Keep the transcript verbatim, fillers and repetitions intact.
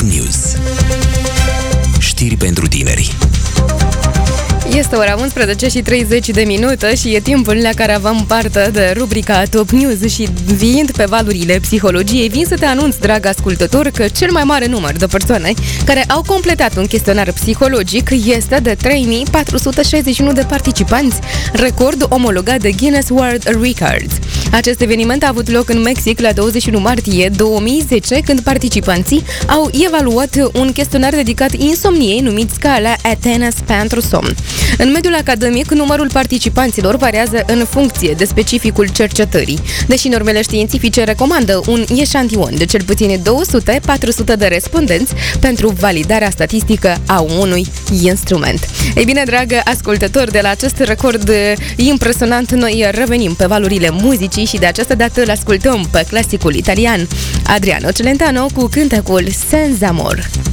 Top News. Știri pentru tineri. Este ora unsprezece și treizeci de minute și e timpul la care avem parte de rubrica Top News și fiind pe valurile psihologiei, vin să te anunț, drag ascultător, că cel mai mare număr de persoane care au completat un chestionar psihologic este de trei mii patru sute șaizeci și unu de participanți, record omologat de Guinness World Records. Acest eveniment a avut loc în Mexic la douăzeci și unu martie două mii zece, când participanții au evaluat un chestionar dedicat insomniei numit Scala Athenas pentru somn. În mediul academic, numărul participanților variază în funcție de specificul cercetării, deși normele științifice recomandă un eșantion de cel puțin două sute - patru sute de respondenți pentru validarea statistică a unui instrument. Ei bine, dragă ascultători, de la acest record impresionant noi revenim pe valurile muzicii și de această dată îl ascultăm pe clasicul italian Adriano Celentano cu cântecul Senza Amor.